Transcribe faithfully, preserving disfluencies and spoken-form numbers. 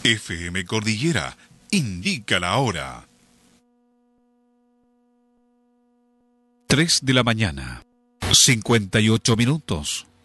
F M Cordillera indica la hora. tres de la mañana, cincuenta y ocho minutos.